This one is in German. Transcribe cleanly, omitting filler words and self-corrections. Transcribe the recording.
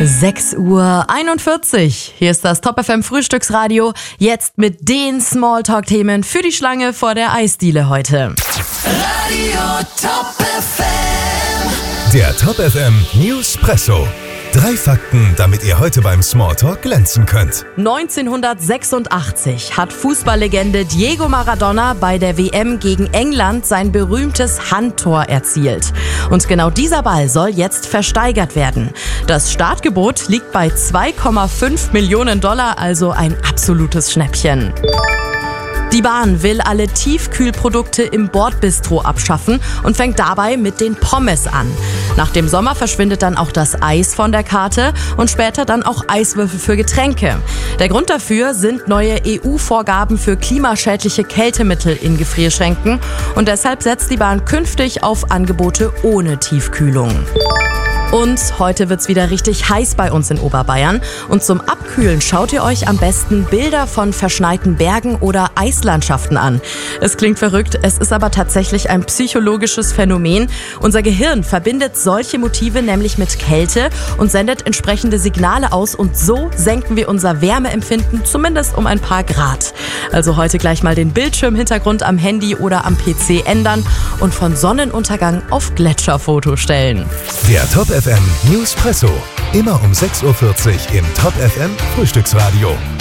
6:41 Uhr. Hier ist das Top FM Frühstücksradio. Jetzt mit den Smalltalk-Themen für die Schlange vor der Eisdiele heute. Radio Top FM. Der Top FM Newspresso. 3 Fakten, damit ihr heute beim Smalltalk glänzen könnt. 1986 hat Fußballlegende Diego Maradona bei der WM gegen England sein berühmtes Handtor erzielt. Und genau dieser Ball soll jetzt versteigert werden. Das Startgebot liegt bei $2,5 Millionen, also ein absolutes Schnäppchen. Die Bahn will alle Tiefkühlprodukte im Bordbistro abschaffen und fängt dabei mit den Pommes an. Nach dem Sommer verschwindet dann auch das Eis von der Karte und später dann auch Eiswürfel für Getränke. Der Grund dafür sind neue EU-Vorgaben für klimaschädliche Kältemittel in Gefrierschränken und deshalb setzt die Bahn künftig auf Angebote ohne Tiefkühlung. Und heute wird's wieder richtig heiß bei uns in Oberbayern. Und zum Abkühlen schaut ihr euch am besten Bilder von verschneiten Bergen oder Eislandschaften an. Es klingt verrückt, es ist aber tatsächlich ein psychologisches Phänomen. Unser Gehirn verbindet solche Motive nämlich mit Kälte und sendet entsprechende Signale aus. Und so senken wir unser Wärmeempfinden zumindest um ein paar Grad. Also heute gleich mal den Bildschirmhintergrund am Handy oder am PC ändern und von Sonnenuntergang auf Gletscherfoto stellen. Der Top FM Newspresso. Immer um 6:40 Uhr im Top FM Frühstücksradio.